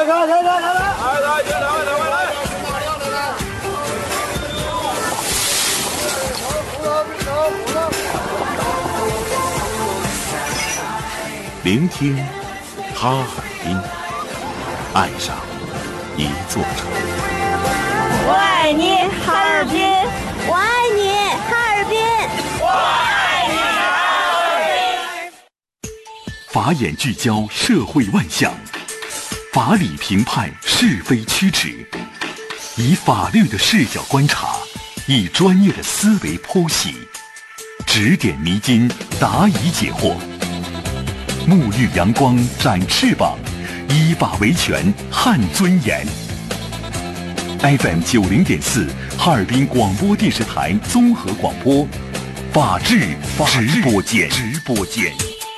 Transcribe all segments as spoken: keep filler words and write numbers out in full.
来来来来来，来来来来来。 聆听哈尔滨，爱上一座城。 我爱你，哈尔滨！ 我爱你，哈尔滨！ 我爱你，哈尔滨！ 法眼聚焦社会万象，法理评判是非曲直，以法律的视角观察，以专业的思维剖析，指点迷津，答疑解惑。沐浴阳光，展翅膀，依法维权，撼尊严。F M 九零点四，哈尔滨广播电视台综合广播，法治直播间。直播间。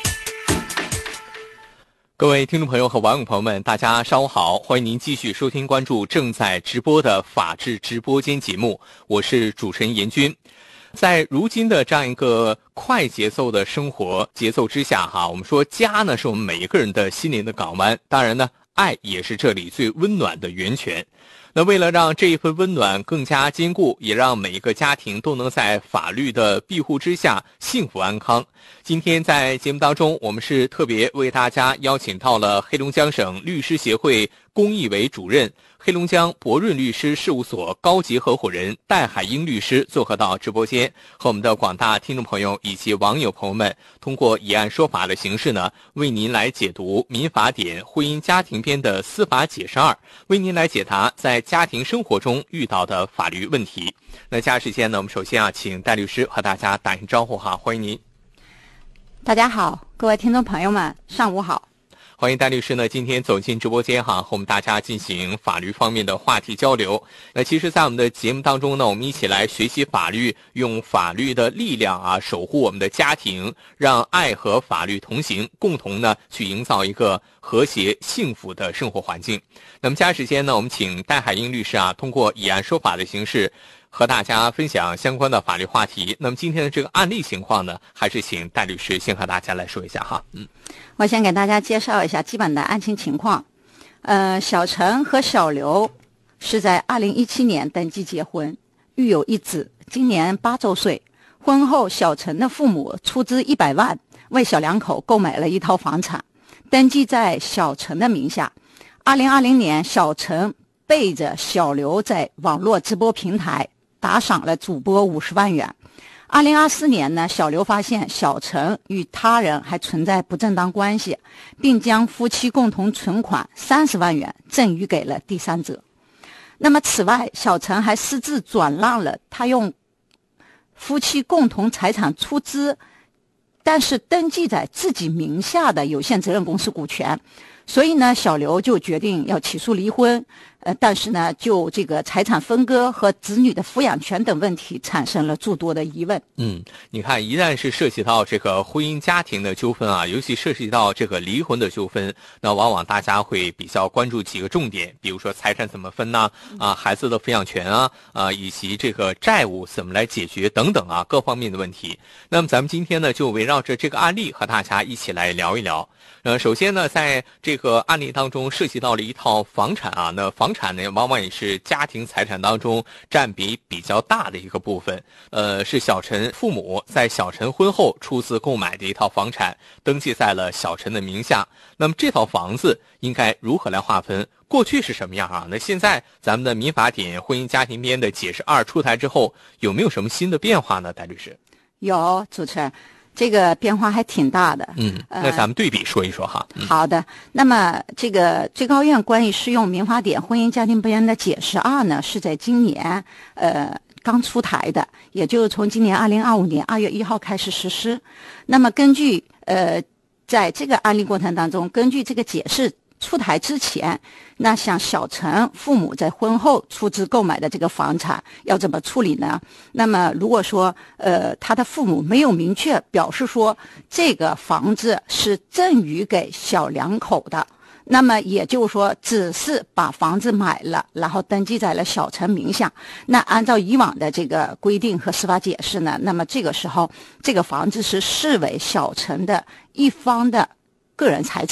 各位听众朋友和网友朋友们，大家上午好，欢迎您继续收听关注正在直播的法治直播间节目，我是主持人严军。在如今的这样一个快节奏的生活节奏之下哈，我们说家呢是我们每一个人的心灵的港湾，当然呢爱也是这里最温暖的源泉。那为了让这一份温暖更加坚固，也让每一个家庭都能在法律的庇护之下幸福安康，今天在节目当中，我们是特别为大家邀请到了黑龙江省律师协会公益委主任、黑龙江博润律师事务所高级合伙人戴海英律师做客到直播间，和我们的广大听众朋友以及网友朋友们通过以案说法的形式呢，为您来解读民法典婚姻家庭编的司法解释二，为您来解答在家庭生活中遇到的法律问题。那接下来时间呢，我们首先啊，请戴律师和大家打声招呼哈，欢迎您。 大家好，各位听众朋友们，上午好。 欢迎戴律师呢，今天走进直播间哈，和我们大家进行法律方面的话题交流。那其实在我们的节目当中呢，我们一起来学习法律，用法律的力量啊，守护我们的家庭，让爱和法律同行，共同呢去营造一个和谐幸福的生活环境。那么接下来时间呢，我们请戴海英律师啊，通过以案说法的形式和大家分享相关的法律话题。那么今天的这个案例情况呢，还是请戴律师先和大家来说一下哈。嗯， 我先给大家介绍一下基本的案情情况。呃，小陈和小刘是在二零一七年登记结婚，育有一子，今年八周岁。婚后，小陈的父母出资一百万为小两口购买了一套房产，登记在小陈的名下。二零二零年，小陈背着小刘在网络直播平台打赏了主播五十万元。二零二四年呢，小刘发现小陈与他人还存在不正当关系，并将夫妻共同存款三十万元赠与给了第三者。那么此外，小陈还私自转让了他用夫妻共同财产出资，但是登记在自己名下的有限责任公司股权。所以呢，小刘就决定要起诉离婚，呃，但是呢，就这个财产分割和子女的抚养权等问题产生了诸多的疑问。 嗯，你看，一旦是涉及到这个婚姻家庭的纠纷啊，尤其涉及到这个离婚的纠纷，那往往大家会比较关注几个重点，比如说财产怎么分呢？啊，孩子的抚养权啊，啊，以及这个债务怎么来解决等等啊，各方面的问题。那么咱们今天呢，就围绕着这个案例和大家一起来聊一聊。呃，首先呢，在这个案例当中涉及到了一套房产啊，那房产呢，往往也是家庭财产当中占比比较大的一个部分。呃，是小陈父母在小陈婚后出资购买的一套房产，登记在了小陈的名下。那么这套房子应该如何来划分？过去是什么样啊？那现在咱们的民法典婚姻家庭编的解释二出台之后，有没有什么新的变化呢？戴律师？ 有，主持人。这个变化还挺大的。 嗯，那咱们对比说一说哈。 呃嗯、好的，那么这个最高院关于适用民法典婚姻家庭编的解释二呢，是在今年呃刚出台的，也就是从今年二零二五年二月一号开始实施。那么根据呃在这个案例过程当中，根据这个解释出台之前，那像小陈父母在婚后出资购买的这个房产要怎么处理呢？那么如果说呃他的父母没有明确表示说这个房子是赠与给小两口的，那么也就是说只是把房子买了，然后登记在了小陈名下，那按照以往的这个规定和司法解释呢，那么这个时候这个房子是视为小陈的一方的个人财产，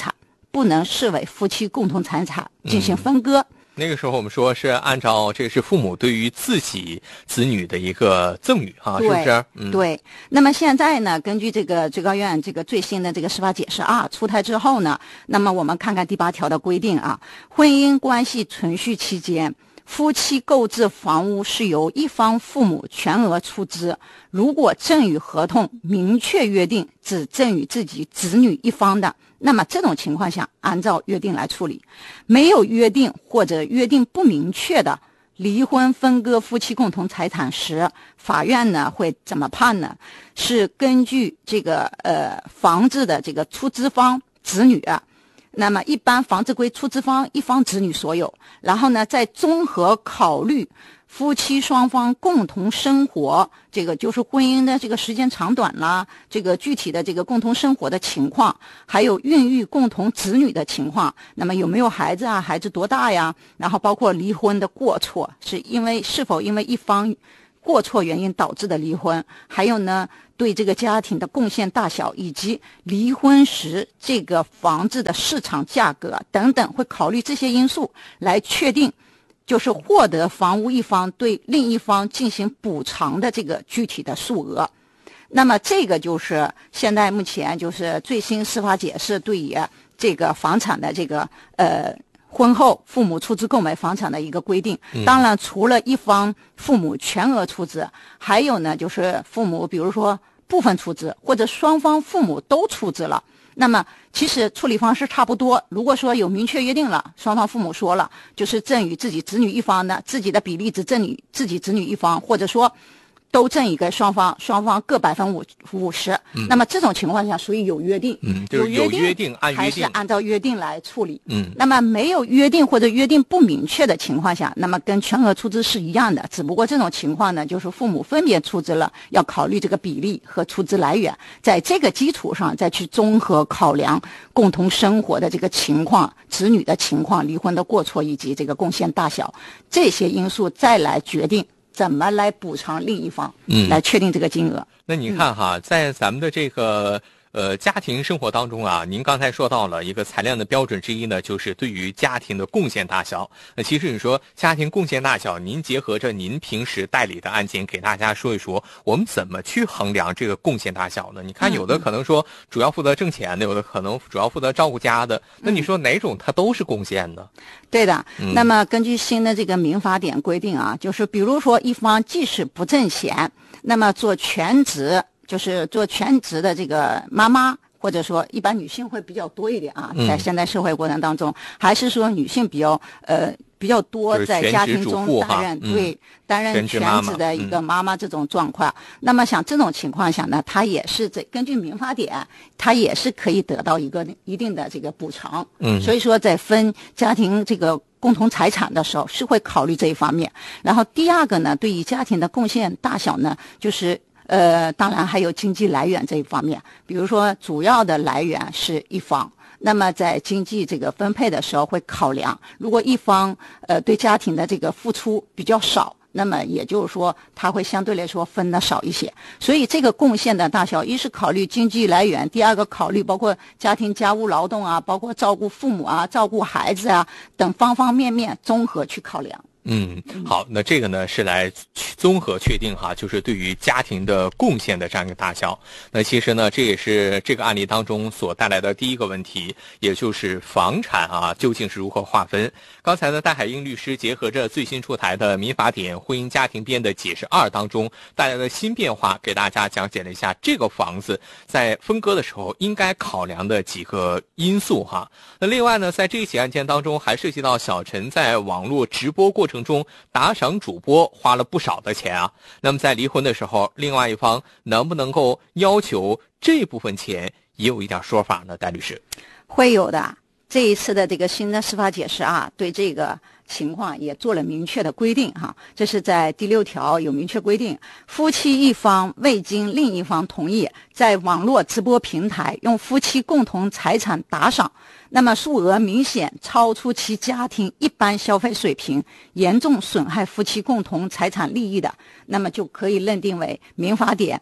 不能视为夫妻共同财产进行分割。嗯， 那个时候我们说是按照这是父母对于自己子女的一个赠与哈，是不是？ 嗯，对。那么现在呢，根据这个最高院这个最新的这个司法解释二出台之后呢，那么我们看看第八条的规定啊，婚姻关系存续期间，夫妻购置房屋是由一方父母全额出资，如果赠与合同明确约定只赠与自己子女一方的，那么这种情况下按照约定来处理。没有约定或者约定不明确的离婚分割夫妻共同财产时，法院呢会怎么判呢？是根据这个呃房子的这个出资方子女啊，那么一般房子归出资方一方子女所有，然后呢再综合考虑夫妻双方共同生活，这个就是婚姻的这个时间长短啦，这个具体的这个共同生活的情况，还有孕育共同子女的情况，那么有没有孩子啊，孩子多大呀，然后包括离婚的过错，是因为是否因为一方过错原因导致的离婚，还有呢对这个家庭的贡献大小，以及离婚时这个房子的市场价格等等，会考虑这些因素来确定就是获得房屋一方对另一方进行补偿的这个具体的数额。那么这个就是现在目前就是最新司法解释对于这个房产的这个呃婚后父母出资购买房产的一个规定。当然除了一方父母全额出资，还有呢就是父母比如说部分出资，或者双方父母都出资了，那么其实处理方式差不多。如果说有明确约定了，双方父母说了就是赠与自己子女一方的，自己的比例只赠与自己子女一方，或者说都赠与给双方，双方各百分五五十。嗯，那么这种情况下属于有约定， 嗯，就是有约定，按约定还是按照约定来处理。 嗯， 那么没有约定或者约定不明确的情况下，那么跟全额出资是一样的，只不过这种情况呢，就是父母分别出资了，要考虑这个比例和出资来源，在这个基础上再去综合考量共同生活的这个情况、子女的情况、离婚的过错以及这个贡献大小这些因素，再来决定怎么来补偿另一方，嗯，来确定这个金额。 那你看哈，嗯，在咱们的这个呃家庭生活当中啊，您刚才说到了一个裁量的标准之一呢，就是对于家庭的贡献大小。那其实你说家庭贡献大小，您结合着您平时代理的案件，给大家说一说，我们怎么去衡量这个贡献大小呢？你看有的可能说主要负责挣钱的，有的可能主要负责照顾家的，那你说哪种它都是贡献的？ 对的，嗯，那么根据新的这个民法典规定啊，就是比如说一方即使不挣钱，那么做全职，就是做全职的这个妈妈，或者说一般女性会比较多一点啊，在现代社会过程当中，嗯，还是说女性比较呃比较多在家庭中担任对，嗯，担任全职的一个妈妈这种状况，嗯，那么像这种情况下呢，她也是这根据民法典，她也是可以得到一个一定的这个补偿。嗯，所以说在分家庭这个共同财产的时候是会考虑这一方面。然后第二个呢，对于家庭的贡献大小呢，就是呃，当然还有经济来源这一方面，比如说主要的来源是一方，那么在经济这个分配的时候会考量，如果一方呃对家庭的这个付出比较少，那么也就是说他会相对来说分的少一些。所以这个贡献的大小，一是考虑经济来源，第二个考虑包括家庭家务劳动啊，包括照顾父母啊、照顾孩子啊等方方面面综合去考量。 嗯，好，那这个呢是来综合确定哈，就是对于家庭的贡献的这样一个大小。那其实呢，这也是这个案例当中所带来的第一个问题，也就是房产啊究竟是如何划分。刚才呢，戴海英律师结合着最新出台的民法典婚姻家庭编的解释二当中带来的新变化，给大家讲解了一下这个房子在分割的时候应该考量的几个因素哈。那另外呢，在这一起案件当中还涉及到小陈在网络直播过程中打赏主播花了不少的钱啊，那么在离婚的时候，另外一方能不能够要求这部分钱也有一点说法呢？戴律师， 会有的。这一次的这个新的司法解释啊，对这个情况也做了明确的规定哈。这是在第六条有明确规定，夫妻一方未经另一方同意，在网络直播平台用夫妻共同财产打赏，那么数额明显超出其家庭一般消费水平，严重损害夫妻共同财产利益的，那么就可以认定为民法典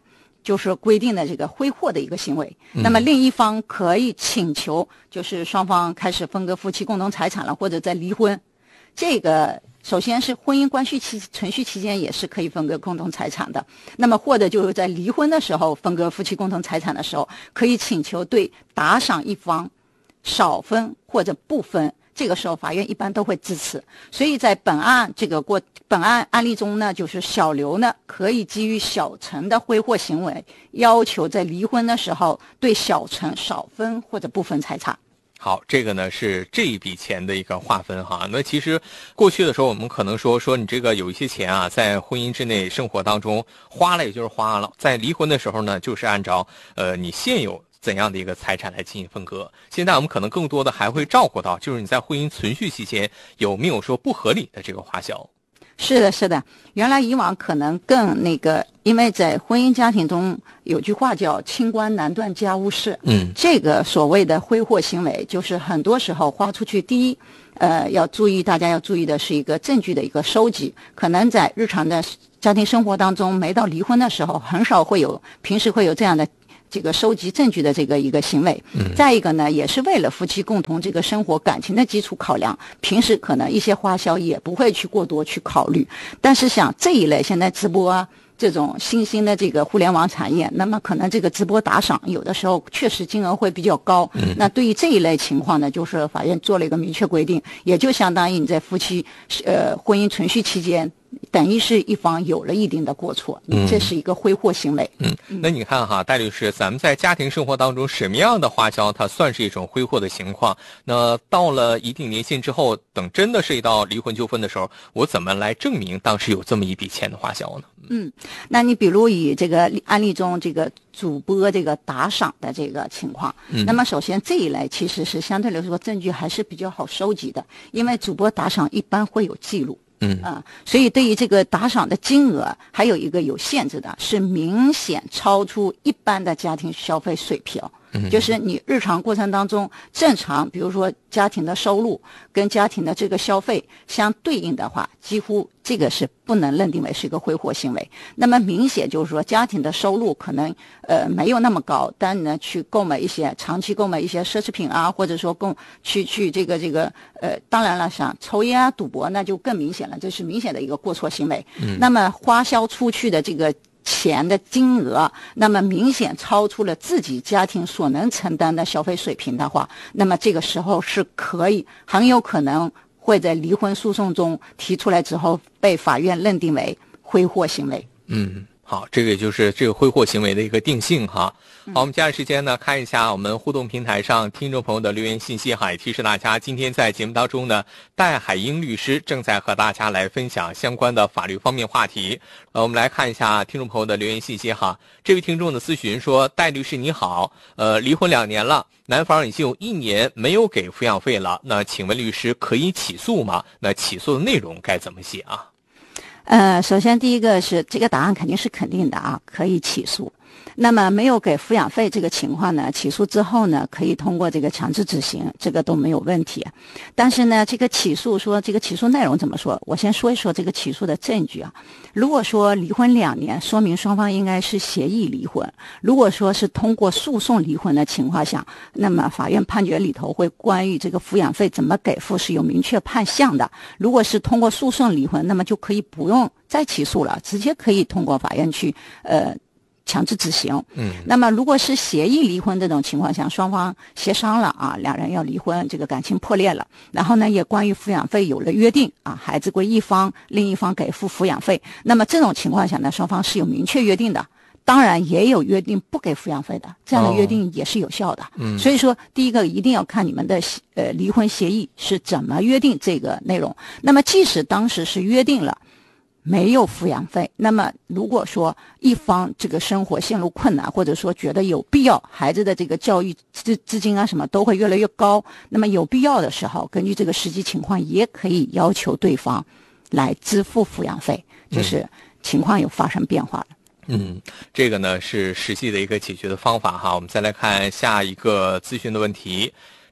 就是规定的这个挥霍的一个行为。嗯、那么另一方可以请求，就是双方开始分割夫妻共同财产了，或者在离婚。这个首先是婚姻关系期存续期间也是可以分割共同财产的。那么或者就是在离婚的时候分割夫妻共同财产的时候，可以请求对打赏一方少分或者不分。这个时候法院一般都会支持，所以在本案这个过本案案例中呢，就是小刘呢可以基于小陈的挥霍行为，要求在离婚的时候对小陈少分或者不分财产。 好，这个呢是这一笔钱的一个划分哈。那其实过去的时候，我们可能说说你这个有一些钱啊，在婚姻之内生活当中花了也就是花了，在离婚的时候呢，就是按照呃你现有怎样的一个财产来进行分割。现在我们可能更多的还会照顾到，就是你在婚姻存续期间有没有说不合理的这个花销。 是的，是的，原来以往可能更那个，因为在婚姻家庭中有句话叫清官难断家务事。嗯，这个所谓的挥霍行为，就是很多时候花出去，第一，呃，要注意，大家要注意的是一个证据的一个收集，可能在日常的家庭生活当中，没到离婚的时候，很少会有，平时会有这样的这个收集证据的这个一个行为。嗯，再一个呢，也是为了夫妻共同这个生活感情的基础考量，平时可能一些花销也不会去过多去考虑。但是像这一类现在直播啊，这种新兴的这个互联网产业，那么可能这个直播打赏有的时候确实金额会比较高。嗯，那对于这一类情况呢，就是法院做了一个明确规定，也就相当于你在夫妻呃婚姻存续期间，等于是一方有了一定的过错，嗯，这是一个挥霍行为。 嗯，那你看哈，戴律师，咱们在家庭生活当中什么样的花销它算是一种挥霍的情况？那到了一定年限之后，等真的涉及到离婚纠纷的时候，我怎么来证明当时有这么一笔钱的花销呢？ 嗯，那你比如以这个案例中这个主播这个打赏的这个情况，嗯，那么首先这一类其实是相对来说证据还是比较好收集的，因为主播打赏一般会有记录。嗯啊，所以对于这个打赏的金额，还有一个有限制的，是明显超出一般的家庭消费水平。嗯，就是你日常过程当中正常，比如说家庭的收入跟家庭的这个消费相对应的话，几乎这个是不能认定为是一个挥霍行为。那么明显就是说家庭的收入可能呃没有那么高，但呢去购买一些长期购买一些奢侈品啊，或者说购去去这个这个呃，当然了，像抽烟啊、赌博那就更明显了，这是明显的一个过错行为。嗯，那么花销出去的这个钱的金额，那么明显超出了自己家庭所能承担的消费水平的话，那么这个时候是可以很有可能会在离婚诉讼中提出来之后被法院认定为挥霍行为。 嗯，好，这个也就是这个挥霍行为的一个定性哈。好，我们接下来时间呢，看一下我们互动平台上听众朋友的留言信息哈，也提示大家，今天在节目当中呢，戴海英律师正在和大家来分享相关的法律方面话题。呃，我们来看一下听众朋友的留言信息哈。这位听众的咨询说，戴律师你好，呃，离婚两年了，男方已经有一年没有给抚养费了，那请问律师可以起诉吗？那起诉的内容该怎么写啊？ 呃，首先第一个是这个答案肯定是肯定的啊，可以起诉。那么没有给抚养费这个情况呢，起诉之后呢，可以通过这个强制执行，这个都没有问题。但是呢，这个起诉说这个起诉内容怎么说？我先说一说这个起诉的证据啊。如果说离婚两年，说明双方应该是协议离婚；如果说是通过诉讼离婚的情况下，那么法院判决里头会关于这个抚养费怎么给付是有明确判项的。如果是通过诉讼离婚，那么就可以不用再起诉了，直接可以通过法院去呃。强制执行。嗯，那么如果是协议离婚这种情况下，双方协商了啊，两人要离婚，这个感情破裂了，然后呢也关于抚养费有了约定啊，孩子归一方，另一方给付抚养费。那么这种情况下呢，双方是有明确约定的，当然也有约定不给抚养费的，这样的约定也是有效的。嗯，所以说第一个一定要看你们的呃离婚协议是怎么约定这个内容。那么即使当时是约定了没有抚养费，那么如果说一方这个生活陷入困难，或者说觉得有必要，孩子的这个教育资资金啊什么都会越来越高，那么有必要的时候，根据这个实际情况，也可以要求对方来支付抚养费，就是情况有发生变化了。 嗯，这个呢是实际的一个解决的方法哈。我们再来看下一个咨询的问题。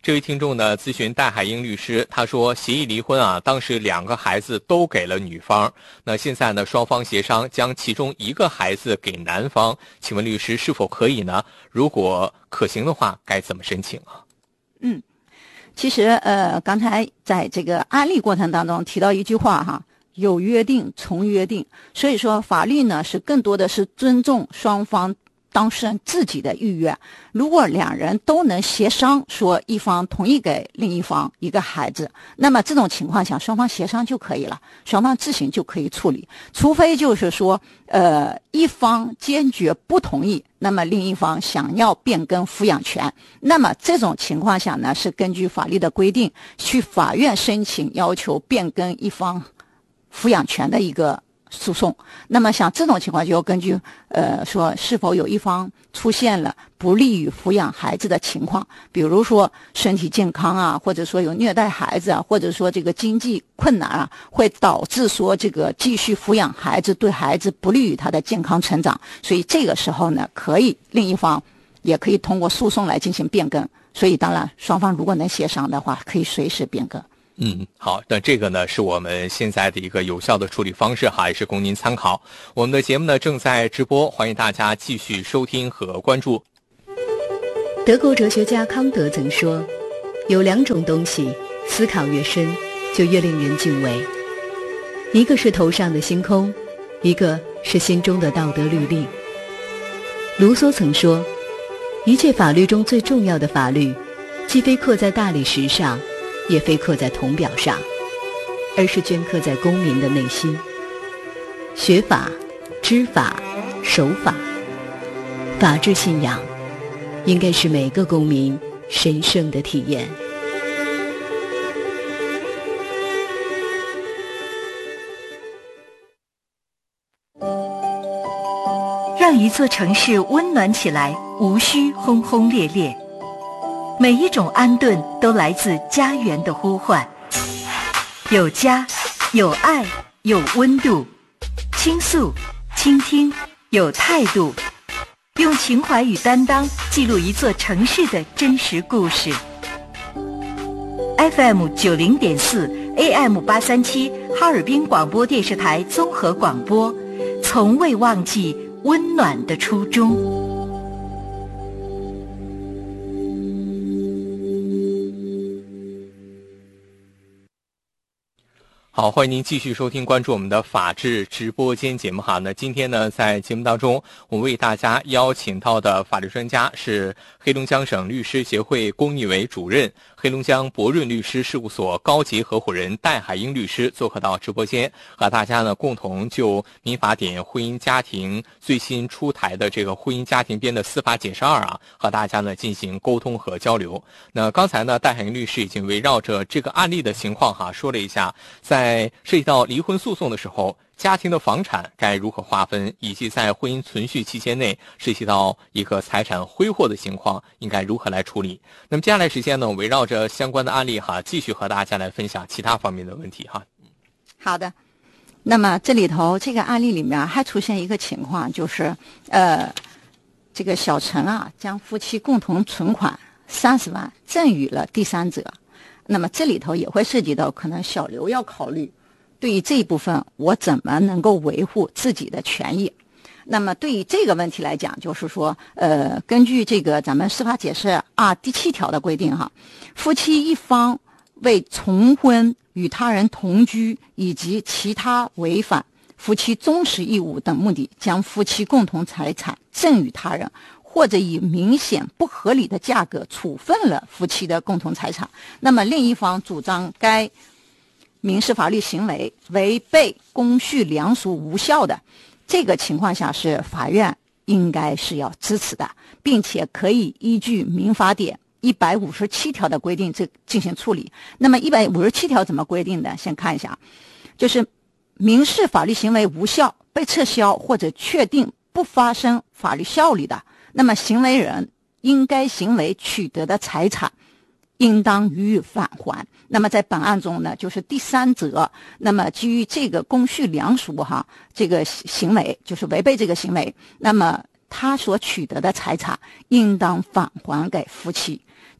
这位听众呢咨询戴海英律师，他说协议离婚啊，当时两个孩子都给了女方，那现在呢双方协商将其中一个孩子给男方，请问律师是否可以呢？如果可行的话，该怎么申请啊？ 嗯，其实呃，刚才在这个案例过程当中提到一句话哈，有约定从约定，所以说法律呢是更多的是尊重双方当事人自己的意愿。如果两人都能协商说一方同意给另一方一个孩子，那么这种情况下双方协商就可以了，双方自行就可以处理。除非就是说呃一方坚决不同意，那么另一方想要变更抚养权，那么这种情况下呢是根据法律的规定去法院申请要求变更一方抚养权的一个诉讼。那么像这种情况就要根据呃说是否有一方出现了不利于抚养孩子的情况，比如说身体健康啊，或者说有虐待孩子啊，或者说这个经济困难啊，会导致说这个继续抚养孩子对孩子不利于他的健康成长，所以这个时候呢可以另一方也可以通过诉讼来进行变更。所以当然双方如果能协商的话可以随时变更。 嗯，好，那这个呢是我们现在的一个有效的处理方式哈，也是供您参考。我们的节目呢正在直播，欢迎大家继续收听和关注。 德国哲学家康德曾说，有两种东西，思考越深，就越令人敬畏。一个是头上的星空，一个是心中的道德律令。卢梭曾说，一切法律中最重要的法律，既非刻在大理石上，也非刻在铜表上，而是镌刻在公民的内心。学法、知法、守法，法治信仰应该是每个公民神圣的体验。 让一座城市温暖起来，无需轰轰烈烈。每一种安顿都来自家园的呼唤，有家，有爱，有温度，倾诉，倾听，有态度，用情怀与担当记录一座城市的真实故事。F M 九零点四 A M 八三七哈尔滨广播电视台综合广播，从未忘记温暖的初衷。 好，欢迎您继续收听关注我们的法治直播间节目哈。那今天呢，在节目当中，我们为大家邀请到的法律专家是黑龙江省律师协会公益委主任、黑龙江博润律师事务所高级合伙人戴海英律师做客到直播间，和大家呢共同就民法典婚姻家庭最新出台的这个婚姻家庭编的司法解释二啊，和大家呢进行沟通和交流。那刚才呢，戴海英律师已经围绕着这个案例的情况哈说了一下，在在涉及到离婚诉讼的时候，家庭的房产该如何划分，以及在婚姻存续期间内涉及到一个财产挥霍的情况，应该如何来处理。那么接下来时间呢，围绕着相关的案例哈，继续和大家来分享其他方面的问题哈。 好的，那么这里头这个案例里面还出现一个情况，就是呃，这个小陈啊，将夫妻共同存款三十万赠与了第三者。那么这里头也会涉及到可能小刘要考虑，对于这一部分我怎么能够维护自己的权益。那么对于这个问题来讲，就是说呃，根据这个咱们司法解释二第七条的规定哈，夫妻一方为重婚、与他人同居以及其他违反夫妻忠实义务等目的，将夫妻共同财产赠与他人，或者以明显不合理的价格处分了夫妻的共同财产，那么另一方主张该民事法律行为违背公序良俗无效的，这个情况下是法院应该是要支持的，并且可以依据民法典一百五十七条的规定这进行处理。那么一百五十七条怎么规定的？先看一下，就是民事法律行为无效、被撤销或者确定不发生法律效力的，那么行为人因该行为取得的财产应当予以返还。那么在本案中呢，就是第三者，那么基于这个公序良俗哈，这个行为就是违背这个行为，那么他所取得的财产应当返还给夫妻。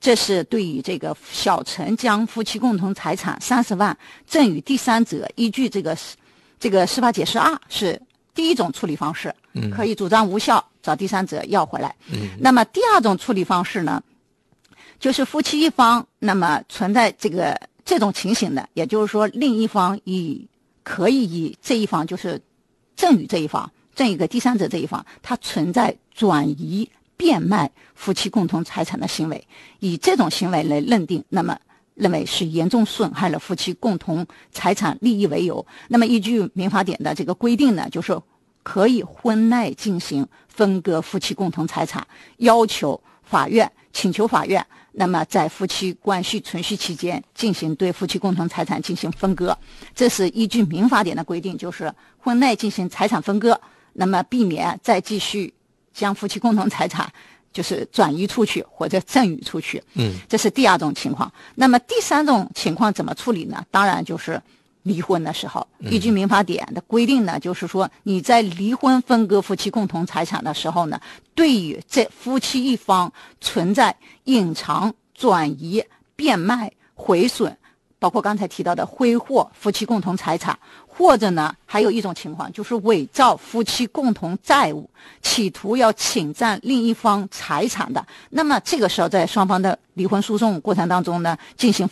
这是对于这个小陈将夫妻共同财产三十万赠与第三者，依据这个这个司法解释二是第一种处理方式， 嗯， 可以主张无效，找第三者要回来。 嗯， 那么第二种处理方式呢，就是夫妻一方那么存在这个这种情形的，也就是说另一方以可以以这一方就是赠与这一方，赠与给第三者这一方，它存在转移、变卖夫妻共同财产的行为，以这种行为来认定，那么认为是严重损害了夫妻共同财产利益为由，那么依据民法典的这个规定呢，就是可以婚内进行分割夫妻共同财产，要求法院请求法院，那么在夫妻关系存续期间进行对夫妻共同财产进行分割，这是依据民法典的规定，就是婚内进行财产分割，那么避免再继续将夫妻共同财产就是转移出去或者赠与出去。 嗯， 这是第二种情况。那么第三种情况怎么处理呢？当然就是离婚的时候，依据民法典的规定呢，就是说你在离婚分割夫妻共同财产的时候呢，对于这夫妻一方存在隐藏、转移、变卖、毁损，包括刚才提到的挥霍夫妻共同财产，或者呢还有一种情况就是伪造夫妻共同债务，企图要侵占另一方财产的，那么这个时候在双方的离婚诉讼过程当中呢，进行